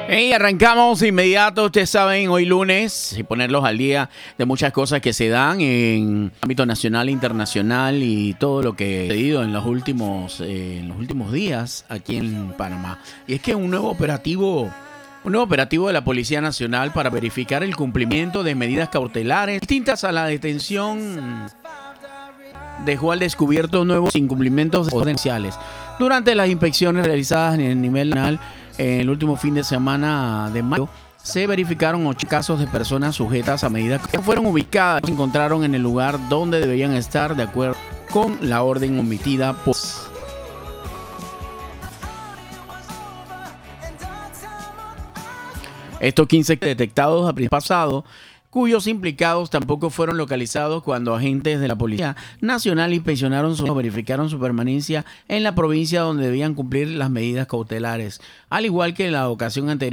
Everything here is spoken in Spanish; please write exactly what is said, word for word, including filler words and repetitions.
Hey, arrancamos de inmediato, ustedes saben, hoy lunes, y ponerlos al día de muchas cosas que se dan en ámbito nacional e internacional y todo lo que ha sucedido en los últimos, eh, en los últimos días aquí en Panamá. Y es que un nuevo operativo, un nuevo operativo de la Policía Nacional para verificar el cumplimiento de medidas cautelares distintas a la detención dejó al descubierto nuevos incumplimientos potenciales. Durante las inspecciones realizadas en el nivel nacional, en el último fin de semana de mayo, se verificaron ocho casos de personas sujetas a medidas que fueron ubicadas y se encontraron en el lugar donde deberían estar de acuerdo con la orden omitida por... Estos quince detectados a principio pasado, cuyos implicados tampoco fueron localizados cuando agentes de la Policía Nacional inspeccionaron su verificaron su permanencia en la provincia donde debían cumplir las medidas cautelares, al igual que en la ocasión anterior.